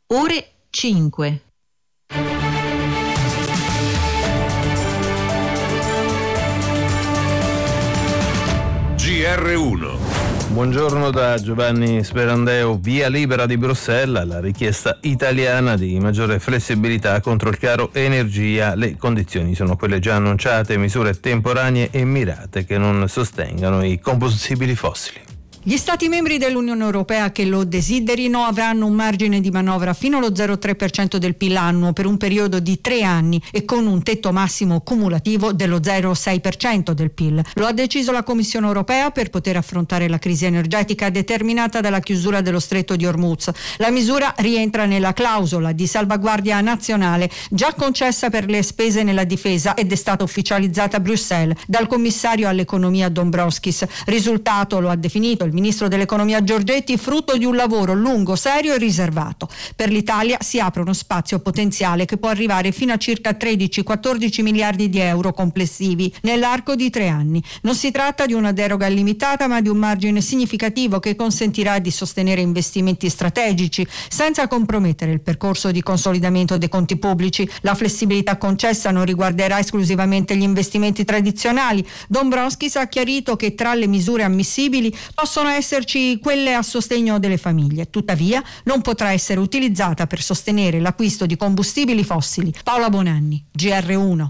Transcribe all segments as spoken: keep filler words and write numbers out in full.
ore cinque. G R uno. Buongiorno da Giovanni Sperandeo. Via libera di Bruxelles alla richiesta italiana di maggiore flessibilità contro il caro energia. Le condizioni sono quelle già annunciate, misure temporanee e mirate che non sostengano i combustibili fossili. Gli Stati membri dell'Unione Europea che lo desiderino avranno un margine di manovra fino allo zero virgola tre per cento del P I L annuo per un periodo di tre anni e con un tetto massimo cumulativo dello zero virgola sei per cento del P I L. Lo ha deciso la Commissione Europea per poter affrontare la crisi energetica determinata dalla chiusura dello Stretto di Hormuz. La misura rientra nella clausola di salvaguardia nazionale già concessa per le spese nella difesa ed è stata ufficializzata a Bruxelles dal commissario all'economia Dombrovskis. Risultato, lo ha definito il ministro dell'economia Giorgetti, frutto di un lavoro lungo, serio e riservato. Per l'Italia si apre uno spazio potenziale che può arrivare fino a circa tredici quattordici miliardi di euro complessivi nell'arco di tre anni. Non si tratta di una deroga illimitata, ma di un margine significativo che consentirà di sostenere investimenti strategici senza compromettere il percorso di consolidamento dei conti pubblici. La flessibilità concessa non riguarderà esclusivamente gli investimenti tradizionali. Dombrovskis ha chiarito che tra le misure ammissibili possono esserci quelle a sostegno delle famiglie, tuttavia non potrà essere utilizzata per sostenere l'acquisto di combustibili fossili. Paola Bonanni, G R uno.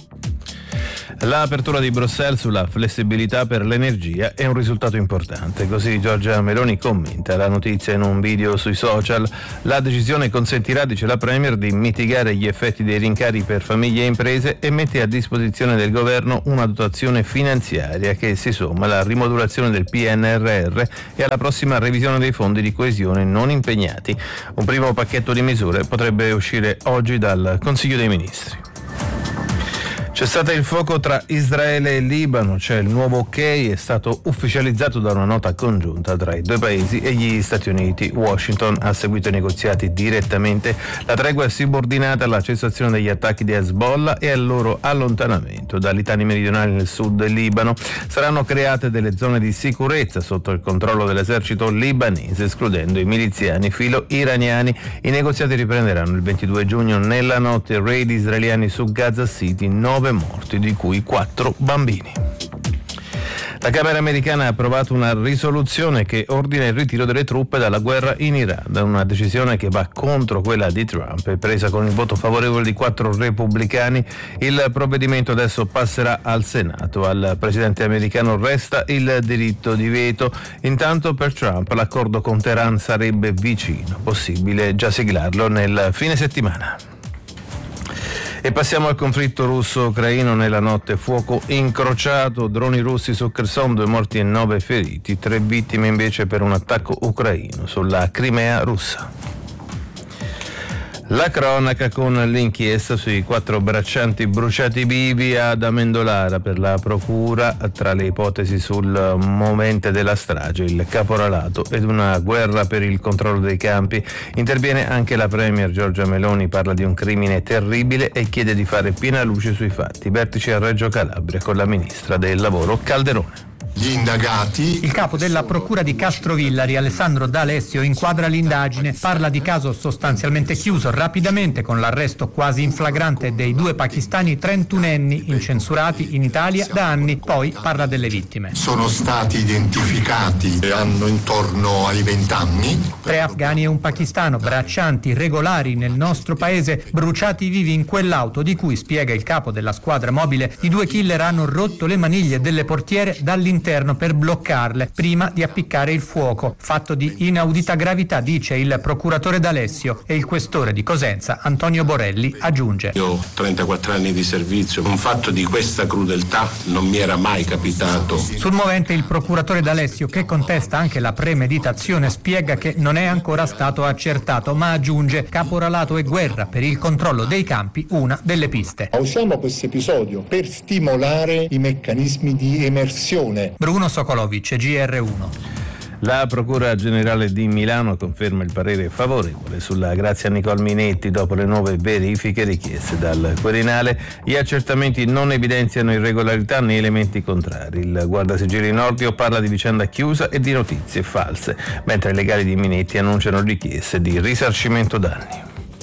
L'apertura di Bruxelles sulla flessibilità per l'energia è un risultato importante, così Giorgia Meloni commenta la notizia in un video sui social. La decisione consentirà, dice la Premier, di mitigare gli effetti dei rincari per famiglie e imprese e mette a disposizione del governo una dotazione finanziaria che si somma alla rimodulazione del P N R R e alla prossima revisione dei fondi di coesione non impegnati. Un primo pacchetto di misure potrebbe uscire oggi dal Consiglio dei Ministri. C'è stato il fuoco tra Israele e Libano, c'è il nuovo ok, è stato ufficializzato da una nota congiunta tra i due paesi e gli Stati Uniti. Washington ha seguito i negoziati direttamente, la tregua è subordinata alla cessazione degli attacchi di Hezbollah e al loro allontanamento dai litani meridionali nel sud del Libano. Saranno create delle zone di sicurezza sotto il controllo dell'esercito libanese, escludendo i miliziani filo-iraniani. I negoziati riprenderanno il ventidue giugno. Nella notte raid israeliani su Gaza City, nove morti, di cui quattro bambini. La Camera americana ha approvato una risoluzione che ordina il ritiro delle truppe dalla guerra in Iran, una decisione che va contro quella di Trump e presa con il voto favorevole di quattro repubblicani. Il provvedimento adesso passerà al Senato. Al presidente americano resta il diritto di veto. Intanto per Trump l'accordo con Teheran sarebbe vicino, possibile già siglarlo nel fine settimana. E passiamo al conflitto russo-ucraino. Nella notte fuoco incrociato, droni russi su Kherson, due morti e nove feriti, tre vittime invece per un attacco ucraino sulla Crimea russa. La cronaca con l'inchiesta sui quattro braccianti bruciati vivi ad Amendolara per la procura. Tra le ipotesi sul movente della strage, il caporalato ed una guerra per il controllo dei campi. Interviene anche la Premier Giorgia Meloni, parla di un crimine terribile e chiede di fare piena luce sui fatti. Vertice a Reggio Calabria con la ministra del lavoro Calderone. Gli indagati. Il capo della procura di Castrovillari, Alessandro D'Alessio, inquadra l'indagine, parla di caso sostanzialmente chiuso rapidamente con l'arresto quasi in flagrante dei due pakistani trentunenni incensurati in Italia da anni, poi parla delle vittime. Sono stati identificati e hanno intorno ai vent'anni. Tre afghani e un pakistano, braccianti regolari nel nostro paese, bruciati vivi in quell'auto di cui, spiega il capo della squadra mobile, i due killer hanno rotto le maniglie delle portiere dall'interno per bloccarle prima di appiccare il fuoco. Fatto di inaudita gravità, dice il procuratore D'Alessio, e il questore di Cosenza Antonio Borelli aggiunge: io ho trentaquattro anni di servizio, un fatto di questa crudeltà non mi era mai capitato. Sul movente il procuratore D'Alessio, che contesta anche la premeditazione, spiega che non è ancora stato accertato, ma aggiunge: caporalato e guerra per il controllo dei campi, una delle piste. Usiamo questo episodio per stimolare i meccanismi di emersione. Bruno Sokolovic, G R uno. La Procura Generale di Milano conferma il parere favorevole sulla Grazia Nicole Minetti dopo le nuove verifiche richieste dal Quirinale. Gli accertamenti non evidenziano irregolarità né elementi contrari. Il Guardasigilli Nordio parla di vicenda chiusa e di notizie false, mentre i legali di Minetti annunciano richieste di risarcimento danni.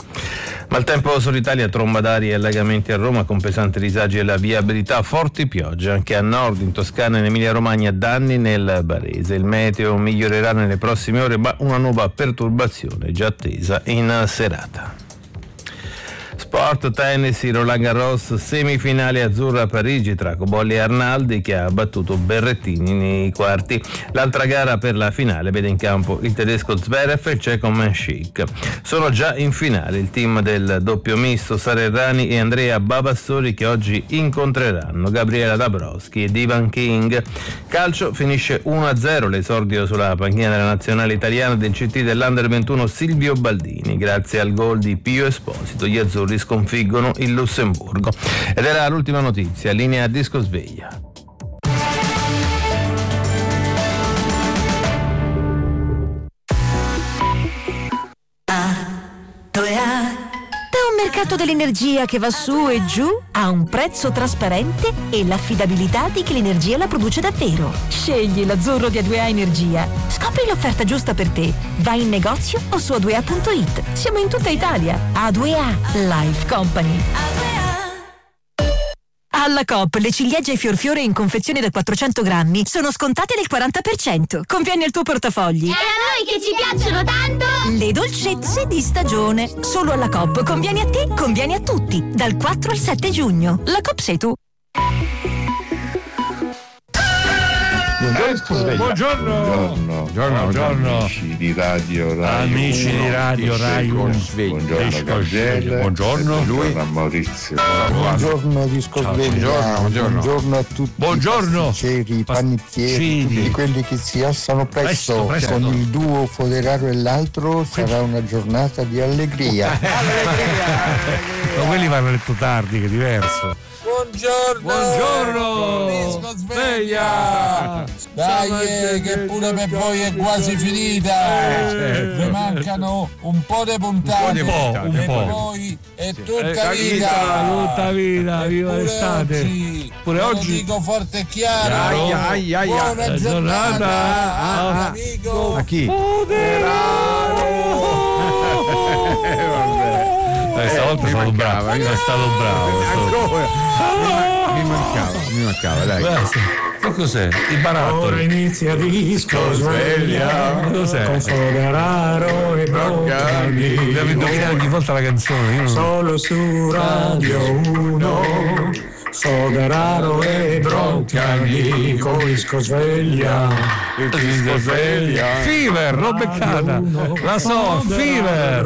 Maltempo sull'Italia, tromba d'aria e allagamenti a Roma con pesanti disagi alla viabilità, forti piogge anche a nord, in Toscana e in Emilia-Romagna, danni nel Barese. Il meteo migliorerà nelle prossime ore, ma una nuova perturbazione è già attesa in serata. Sport, tennis, Roland Garros, semifinale azzurra a Parigi tra Cobolli e Arnaldi, che ha battuto Berrettini nei quarti. L'altra gara per la finale vede in campo il tedesco Zverev e il ceco Mansik. Sono già in finale il team del doppio misto Sarerrani e Andrea Babassori, che oggi incontreranno Gabriela Dabrowski ed Ivan King. Calcio, finisce uno a zero l'esordio sulla panchina della nazionale italiana del C T dell'Under ventuno Silvio Baldini. Grazie al gol di Pio Esposito, gli azzurri sconfiggono il Lussemburgo. Ed era l'ultima notizia, linea disco sveglia. Da un mercato dell'energia che va su e giù a un prezzo trasparente e l'affidabilità di chi l'energia la produce davvero. Scegli l'azzurro di A due A Energia. Scopri l'offerta giusta per te. Vai in negozio o su a due a punto it. Siamo in tutta Italia. A due A Life Company. Alla Coop le ciliegie Fiorfiore in confezione da quattrocento grammi sono scontate del quaranta per cento. Conviene al tuo portafogli. E a noi che ci piacciono tanto! Le dolcezze di stagione. Solo alla Coop. Conviene a te, conviene a tutti. Dal quattro al sette giugno. La Coop sei tu. Buongiorno. Buongiorno. Buongiorno. Buongiorno. Amici di Radio Rai. Amici uno. di Radio Rai uno. Buongiorno Gabriele. Buongiorno. Buongiorno a Maurizio. Buongiorno Disco Sveglia. Buongiorno. Buongiorno a tutti. Buongiorno. I pasticceri, panettieri, tutti quelli che si alzano presto. Presto, presto. Con il duo Foderaro e l'altro sarà una giornata di allegria. Ma quelli vanno a letto tardi, che è diverso. Buongiorno! Buongiorno! Disco sveglia! Dai, che pure per voi è quasi finita! Eh, certo. Vi mancano un po' di puntate. Un po', un e po'. poi è tutta Eh, vita! Tutta vita, E viva pure l'estate! Oggi, Pure ve lo oggi. dico forte e chiaro! Chiaro. Ai, ai, ai, Buona ai. giornata, Giornata a- a- amico! A chi? Eh, stavolta è stato bravo, è stato bravo. è stato- Ancora. Mi mancava, mi mancava, dai. Beh, sì. Che cos'è? I barattoli. Inizia disco sveglia Cos'è? con Foderaro e Broccoli. Devo indovinare ogni volta la canzone. Io non... Solo su Radio uno Foderaro e Broccoli con disco sveglia. Il disco sveglia. Fever, l'ho beccata. La so, Fever.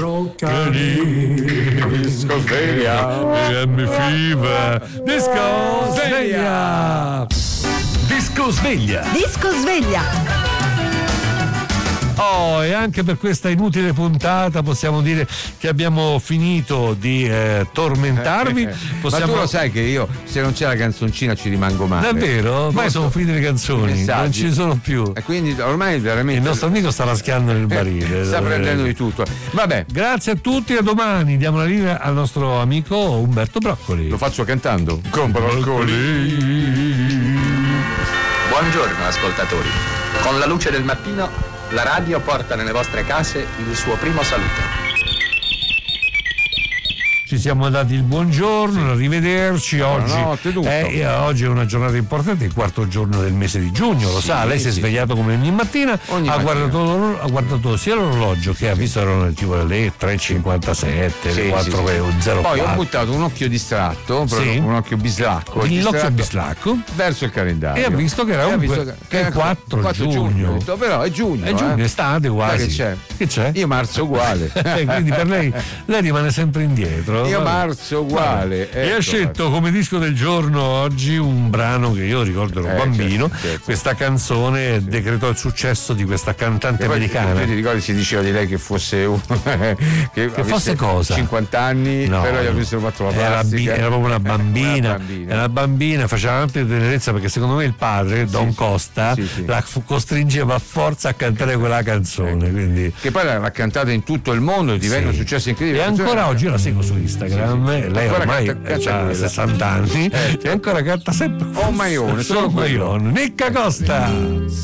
Disco sveglia. M Fever. Disco sveglia. Disco sveglia. Disco sveglia. Oh, e anche per questa inutile puntata possiamo dire che abbiamo finito di eh, tormentarvi. Possiamo... Ma tu lo sai che io, se non c'è la canzoncina, ci rimango male. Davvero? Ormai sono finite le canzoni, Messaggi. non ci sono più. E quindi ormai veramente. Il nostro amico sta raschiando nel barile. Sta prendendo di tutto. Vabbè. Grazie a tutti, a domani. Diamo la linea al nostro amico Umberto Broccoli. Lo faccio cantando. Con Broccoli. Buongiorno ascoltatori. Con la luce del mattino la radio porta nelle vostre case il suo primo saluto. Ci siamo dati il buongiorno, arrivederci. Oggi, Buonanotte, tutto. è, oggi è una giornata importante, il quarto giorno del mese di giugno, lo Sì, sa, lei si è sì. svegliato come ogni mattina, Ogni ha, mattina. Guardato, ha guardato sia l'orologio che ha visto erano tipo le tre e cinquantasette, Sì, le quattro sì, sì. zero Poi ho quattro. buttato un occhio distratto, Sì. proprio un occhio bislacco. L'occhio distratto bislacco verso il calendario. e ha visto che era E ha un visto che, che è era quattro, quattro giugno. Ho detto, però è giugno. È giugno, eh. estate quasi. Sai che c'è? Che c'è? Io marzo uguale. Eh, quindi per lei, lei rimane sempre indietro. Io Vabbè. marzo uguale. Vabbè. E ecco, ha scelto come disco del giorno oggi un brano che io ricordo ero Eh, bambino. certo, certo. Questa canzone decretò il successo di questa cantante E poi, americana. poi ti ricordi si diceva di lei che fosse uno che, Che avesse fosse cosa? cinquanta anni, No, però gli no. avessero fatto la Era, plastica. bi- era proprio una bambina, Una bambina. era una bambina, faceva tante tenerezza perché secondo me il padre, Don Costa, sì, sì. la fu- costringeva a forza a cantare quella canzone. Quindi Che poi l'ha cantata in tutto il mondo e divenne un Sì. successo incredibile. E ancora oggi la seguo su Instagram. Sì, sì. Lei Ancora ormai canta- canta ha quella. sessanta anni Eh. e ancora canta sempre Oh, Maione, solo solo quello. Maione. Nicca Costa.